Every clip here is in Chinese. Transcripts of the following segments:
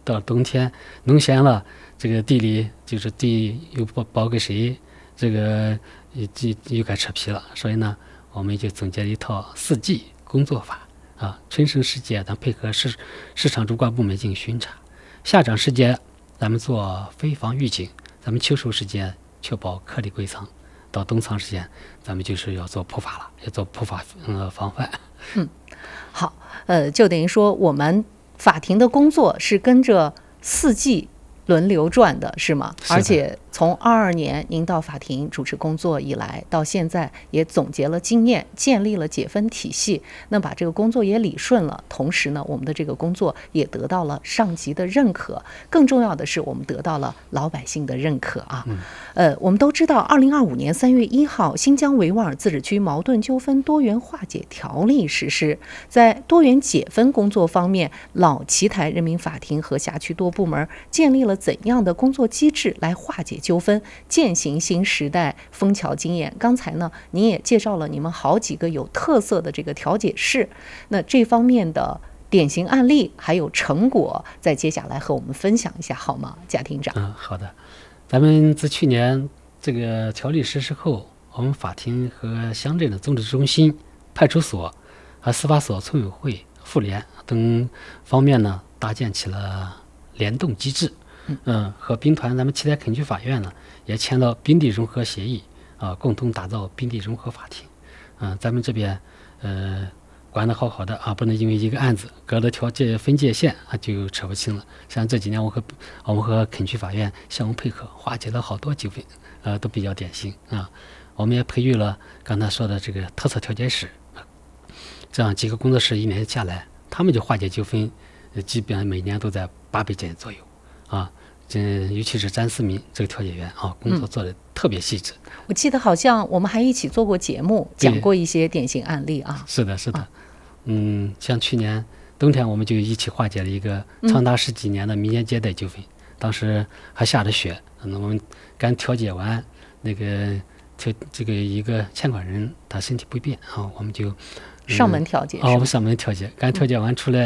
到冬天农闲了，这个地里就是地又包给谁，这个又该扯皮了。所以呢，我们就总结了一套4季工作法啊。春生时节，咱配合市场主管部门进行巡查；夏长时节，咱们做飞防预警；咱们秋收时节，确保颗粒归仓；到冬藏时间，咱们就是要做普法了，要做普法防范。 好，就等于说我们法庭的工作是跟着4季轮流转的，是吗？ 是的。 而且从22年您到法庭主持工作以来，到现在也总结了经验，建立了解分体系，那把这个工作也理顺了。同时呢，我们的这个工作也得到了上级的认可，更重要的是，我们得到了老百姓的认可啊。我们都知道，2025年3月1号，新疆维吾尔自治区矛盾纠纷多元化解条例实施。在多元解分工作方面，老奇台人民法庭和辖区多部门建立了怎样的工作机制来化解纠纷，践行新时代枫桥经验？刚才呢，您也介绍了你们好几个有特色的这个调解室，那这方面的典型案例还有成果，再接下来和我们分享一下好吗，贾庭长？ 好的。咱们自去年这个条例实施后，我们法庭和乡镇的综治中心、派出所和司法所、村委会、妇联等方面呢，搭建起了联动机制。和兵团咱们七台垦区法院呢也签了兵地融合协议啊，共同打造兵地融合法庭。咱们这边管得好好的啊，不能因为一个案子隔了条分界线啊就扯不清了。像这几年我们和垦区法院相互配合，化解了好多纠纷，都比较典型啊。我们也培育了刚才说的这个特色调解室，这样几个工作室1年下来，他们就化解纠纷，基本上每年都在800件左右啊。尤其是詹思敏这个调解员啊，工作做得特别细致。 我记得好像我们还一起做过节目，讲过一些典型案例啊。 是的，是的。像去年冬天我们就一起化解了一个长达10几年的民间接待纠纷，当时还下着雪，我们刚调解完那个这个一个欠款人他身体不便啊，我们就上门调解。 我们上门调解，刚调解完出来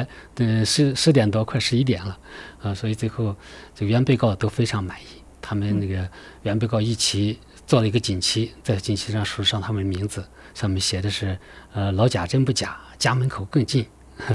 10点多快11点了所以最后这个原被告都非常满意，他们那个原被告一起做了一个锦旗，在锦旗上署上他们的名字，上面写的是老贾真不假，家门口更近。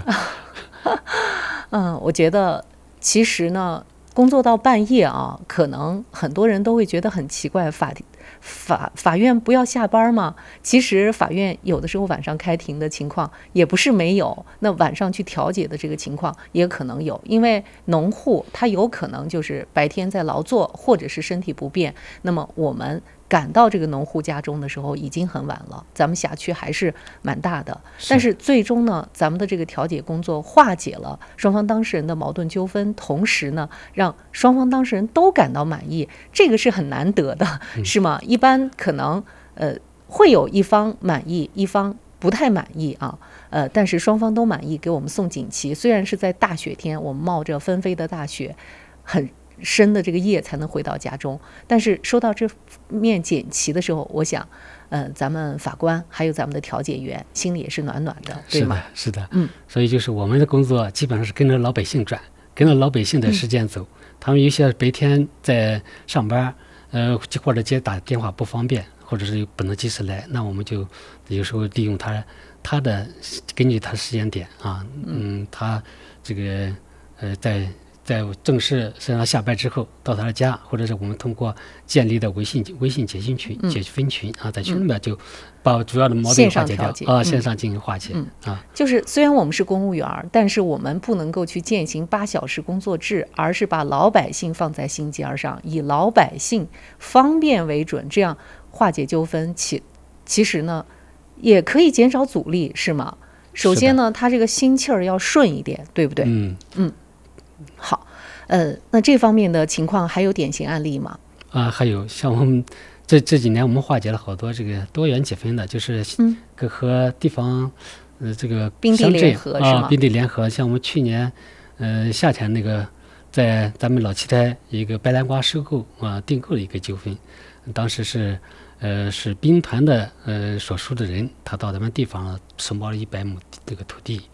我觉得其实呢，工作到半夜啊，可能很多人都会觉得很奇怪，法院不要下班吗？其实法院有的时候晚上开庭的情况也不是没有，那晚上去调解的这个情况也可能有，因为农户他有可能就是白天在劳作，或者是身体不便，那么我们赶到这个农户家中的时候已经很晚了，咱们辖区还是蛮大的，但是最终呢，咱们的这个调解工作化解了双方当事人的矛盾纠纷，同时呢，让双方当事人都感到满意，这个是很难得的，是吗？一般可能会有一方满意，一方不太满意啊，但是双方都满意，给我们送锦旗。虽然是在大雪天，我们冒着纷飞的大雪，很深的这个夜才能回到家中，但是收到这面锦旗的时候，我想咱们法官还有咱们的调解员心里也是暖暖的，对吗？ 是的。所以就是我们的工作基本上是跟着老百姓转，跟着老百姓的时间走。他们有些白天在上班，或者打电话不方便，或者是不能及时来，那我们就有时候利用他的根据他时间点啊，他这个在正式让他下班之后到他的家，或者是我们通过建立的微信解析群、解分群啊，在群里面就把主要的矛盾化解掉线上进行化解就是虽然我们是公务员，但是我们不能够去践行8小时工作制，而是把老百姓放在心尖上，以老百姓方便为准，这样化解纠纷其实呢也可以减少阻力，是吗？首先呢，他这个心气儿要顺一点，对不对？好，那这方面的情况还有典型案例吗？ 还有像我们这几年我们化解了好多这个多元解分的，就是和地方这个兵地联合是吗？ 兵地联合，像我们去年夏天那个在咱们老七台一个白兰瓜收购订购的一个纠纷，当时是兵团的所属的人，他到咱们地方承包了100亩这个土地，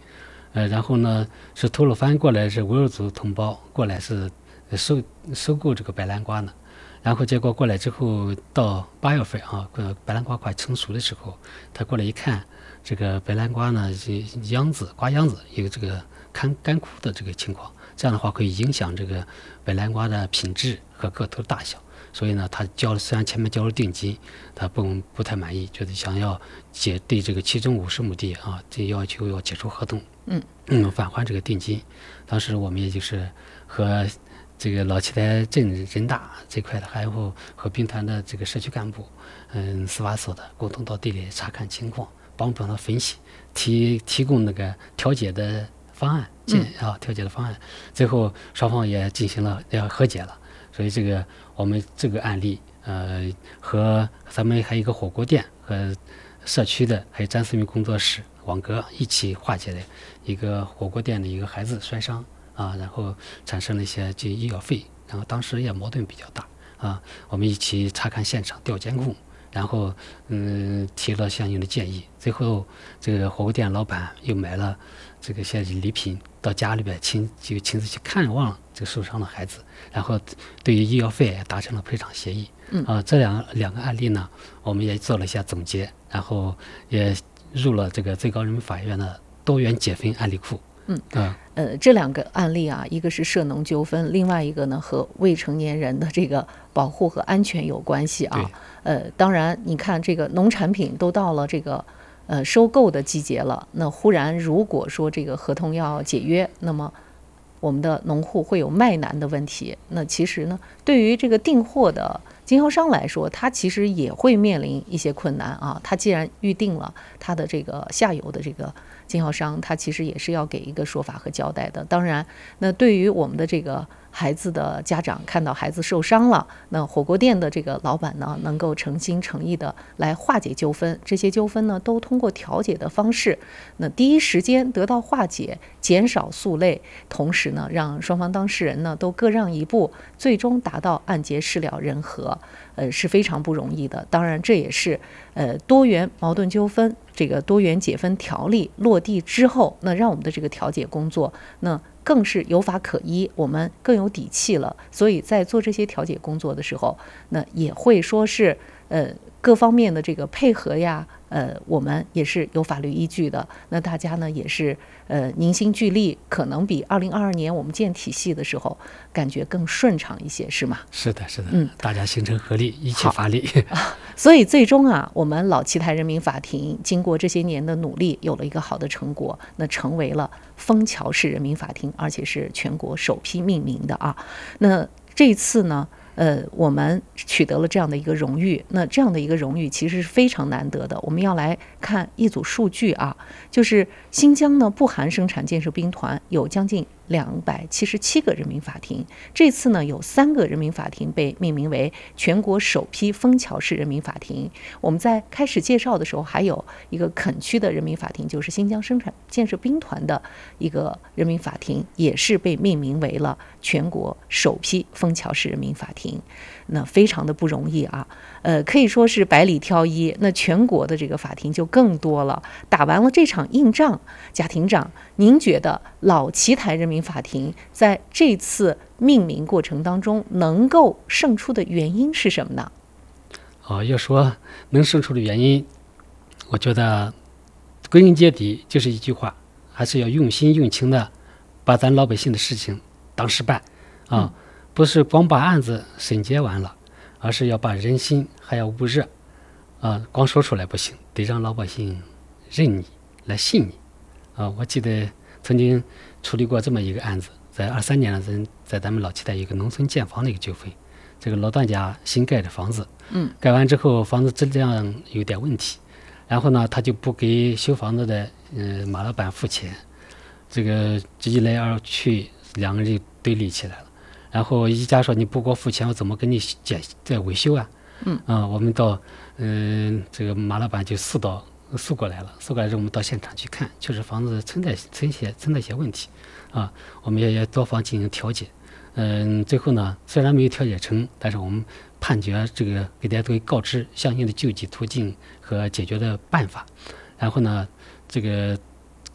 然后呢是吐鲁番过来是维吾尔族同胞过来是收购这个白兰瓜呢，然后结果过来之后到8月份啊，白兰瓜快成熟的时候，他过来一看，这个白兰瓜呢瓜秧子有这个干枯的这个情况，这样的话可以影响这个白兰瓜的品质和个头大小。所以呢，他虽然前面交了定金，他不太满意，觉得想要对这个其中50亩地啊，这要求要解除合同，返还这个定金。当时我们也就是和这个老七台镇人大这块的，还有和兵团的这个社区干部，司法所的，共同到地里查看情况，帮他分析，提供那个调解的方案，调解的方案，最后双方也进行了和解了。所以我们这个案例，和咱们还有一个火锅店和社区的，还有詹思明工作室、网格一起化解的一个火锅店的一个孩子摔伤啊，然后产生了一些医药费，然后当时也矛盾比较大啊，我们一起查看现场、调监控，然后提了相应的建议，最后这个火锅店老板又买了这个些礼品到家里边亲自去看望这个受伤的孩子，然后对于医药费也达成了赔偿协议。这两个案例呢，我们也做了一下总结，然后也入了这个最高人民法院的多元解分案例库。 这两个案例啊，一个是涉农纠纷，另外一个呢和未成年人的这个保护和安全有关系啊。当然，你看这个农产品都到了这个收购的季节了，那忽然如果说这个合同要解约，那么我们的农户会有卖难的问题。那其实呢，对于这个订货的经销商来说，他其实也会面临一些困难啊。他既然预定了他的这个下游的这个经销商，他其实也是要给一个说法和交代的。当然，那对于我们的这个孩子的家长看到孩子受伤了，那火锅店的这个老板呢，能够诚心诚意的来化解纠纷，这些纠纷呢都通过调解的方式，那第一时间得到化解，减少诉累，同时呢让双方当事人呢都各让一步，最终达到案结事了人和，是非常不容易的。当然这也是多元矛盾纠纷这个多元解分条例落地之后，那让我们的这个调解工作那更是有法可依，我们更有底气了。所以在做这些调解工作的时候，那也会说是各方面的这个配合呀，我们也是有法律依据的。那大家呢也是凝心聚力，可能比2022年我们建体系的时候感觉更顺畅一些，是吗？ 是的，大家形成合力，一起发力。 所以最终啊，我们老七台人民法庭经过这些年的努力，有了一个好的成果，那成为了枫桥市人民法庭，而且是全国首批命名的啊。那这一次呢，我们取得了这样的一个荣誉，那这样的一个荣誉其实是非常难得的。我们要来看一组数据啊，就是新疆呢不含生产建设兵团有将近277个人民法庭，这次呢有3个人民法庭被命名为全国首批枫桥市人民法庭。我们在开始介绍的时候，还有一个垦区的人民法庭，就是新疆生产建设兵团的一个人民法庭，也是被命名为了全国首批枫桥市人民法庭。那非常的不容易啊，可以说是百里挑一。那全国的这个法庭就更多了。打完了这场硬仗，贾庭长，您觉得老七台人民法庭在这次命名过程当中能够胜出的原因是什么呢？ 要说能胜出的原因，我觉得归根结底就是一句话，还是要用心用情的把咱老百姓的事情当事办啊。不是光把案子审结完了，而是要把人心还要捂热啊！光说出来不行，得让老百姓认你，来信你啊！我记得曾经处理过这么一个案子，在23年在咱们老七台一个农村建房的一个纠纷，这个老段家新盖的房子，盖完之后房子质量有点问题，然后呢他就不给修房子的马老板付钱，这个一来二去2个人就对立起来了。然后一家说你不给我付钱，我怎么给你再维修啊？我们到这个马老板就诉过来了，诉过来之后我们到现场去看，确实房子存在一些问题啊，我们也多方进行调解。最后呢，虽然没有调解成，但是我们判决这个给大家都告知相应的救济途径和解决的办法。然后呢，这个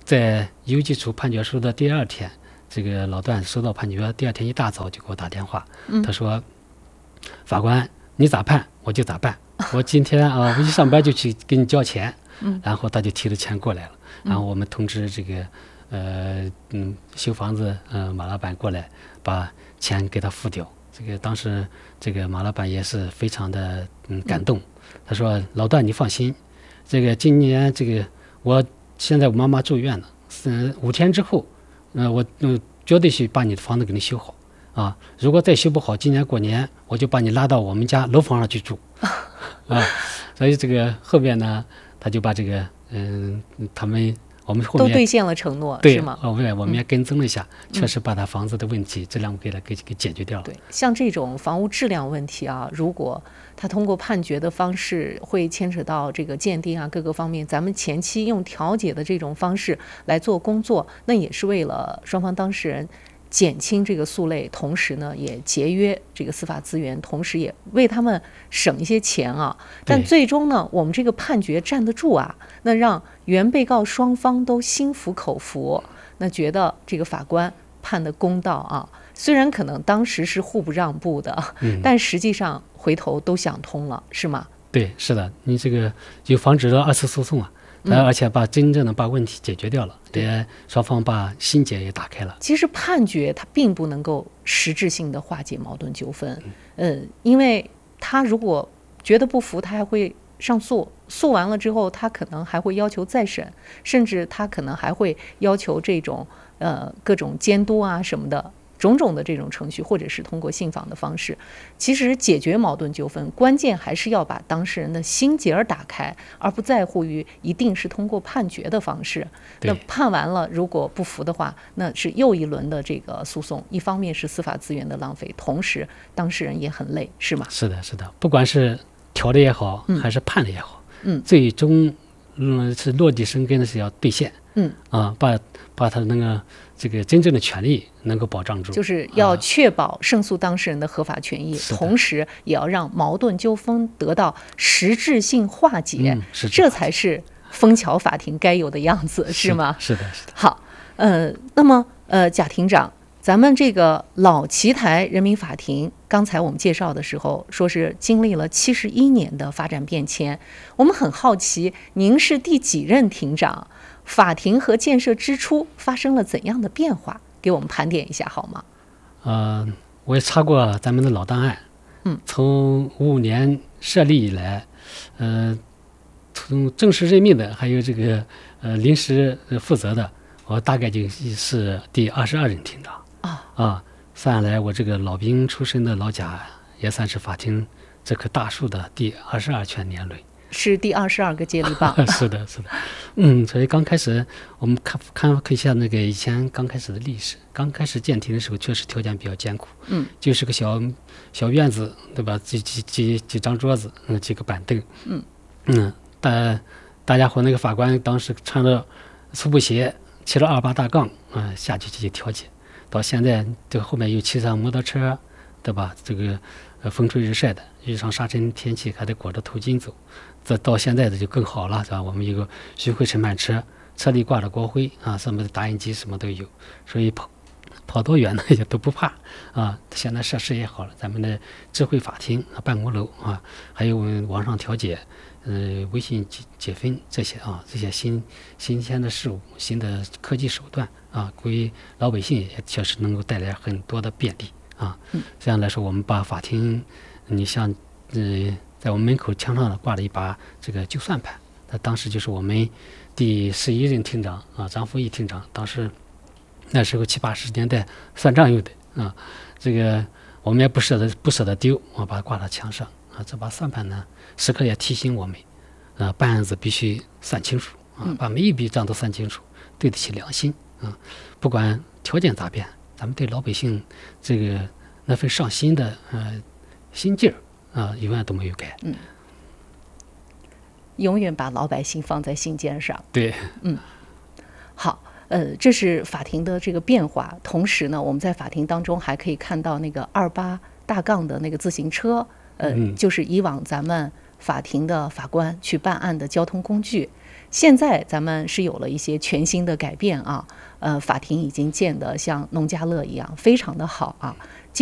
在邮寄出判决书的第二天，这个老段收到判决，第二天一大早就给我打电话，他说：“法官，你咋判我就咋办。我今天我一上班就去给你交钱。”然后他就提着钱过来了，然后我们通知这个修房子马老板过来把钱给他付掉。这个当时这个马老板也是非常的感动，他说：“老段你放心，这个今年这个现在我妈妈住院了，5天之后，我绝对去把你的房子给你修好啊！如果再修不好，今年过年我就把你拉到我们家楼房上去住啊！”所以这个后面呢，他就把这个我们后面都兑现了承诺， 对是吗？ 我们也跟踪了一下，确实把他房子的问题质量给解决掉了。 对，像这种房屋质量问题啊，如果他通过判决的方式会牵扯到这个鉴定啊各个方面，咱们前期用调解的这种方式来做工作，那也是为了双方当事人减轻这个诉累，同时呢也节约这个司法资源，同时也为他们省一些钱啊。但最终呢，我们这个判决站得住啊，那让原被告双方都心服口服，那觉得这个法官判的公道啊。虽然可能当时是互不让步的，但实际上回头都想通了，是吗？ 对，是的，你这个就防止了2次诉讼啊。而且真正的把问题解决掉了，也双方把心结也打开了。 其实判决它并不能够实质性的化解矛盾纠纷，因为他如果觉得不服，他还会上诉，诉完了之后，他可能还会要求再审，甚至他可能还会要求这种各种监督啊什么的。种种的这种程序，或者是通过信访的方式，其实解决矛盾纠纷，关键还是要把当事人的心结打开，而不在乎于一定是通过判决的方式。那判完了，如果不服的话，那是又一轮的这个诉讼，一方面是司法资源的浪费，同时当事人也很累，是吗？ 是的，是的，不管是调的也好，还是判的也好，最终是落地生根的是要兑现，把他那个这个真正的权利能够保障住， 就是要确保胜诉当事人的合法权益，同时也要让矛盾纠纷得到实质性化解，这才是枫桥法庭该有的样子，是吗？ 是的，是的。 好，那么贾庭长，咱们这个老奇台人民法庭，刚才我们介绍的时候说是经历了71年的发展变迁，我们很好奇，您是第几任庭长？法庭和建设之初发生了怎样的变化？给我们盘点一下好吗？ 我也查过咱们的老档案，从55年设立以来，从正式任命的，还有这个临时负责的，我大概就是第22任庭长算下来，我这个老兵出身的老贾也算是法庭这棵大树的第22全年轮。 是第22个接力棒。 是的，是的，所以刚开始我们看一下那个以前刚开始的历史，刚开始建庭的时候确实条件比较艰苦，就是个小院子，对吧？几张桌子，几个板凳，大家伙那个法官当时穿着粗布鞋，骑着28大杠，下去调解，到现在这个后面又骑上摩托车，对吧？这个风吹日晒的，遇上沙尘天气还得裹着头巾走。这到现在的就更好了，是吧？我们有个巡回审判车，车里挂着国徽上面的打印机什么都有，所以跑多远呢也都不怕现在设施也好了，咱们的智慧法庭办公楼还有网上调解，微信解分这些这些新鲜的事物、新的科技手段归老百姓也确实能够带来很多的便利这样来说，我们把法庭，你像在我们门口墙上挂了一把这个旧算盘，那当时就是我们第11任庭长张福义庭长，当时那时候70、80年代算账用的这个我们也不舍得丢把它挂到墙上这把算盘呢，时刻也提醒我们办案子必须算清楚把每一笔账都算清楚，对得起良心不管条件咋变，咱们对老百姓这个那份上心的心劲儿永远都没有改。 永远把老百姓放在心尖上。 对， 好，这是法庭的这个变化。同时呢，我们在法庭当中还可以看到那个28大杠的那个自行车，就是以往咱们法庭的法官去办案的交通工具。现在咱们是有了一些全新的改变啊，法庭已经建得像农家乐一样，非常的好啊。